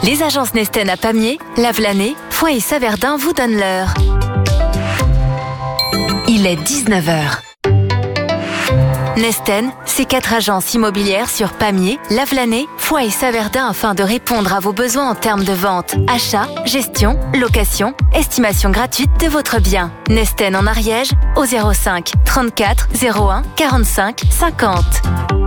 Les agences Nesten à Pamiers, Lavelanet, Foix et Saverdun vous donnent l'heure. Il est 19h. Nesten, c'est 4 agences immobilières sur Pamiers, Lavelanet, Foix et Saverdun afin de répondre à vos besoins en termes de vente, achat, gestion, location, estimation gratuite de votre bien. Nesten en Ariège au 05 34 01 45 50.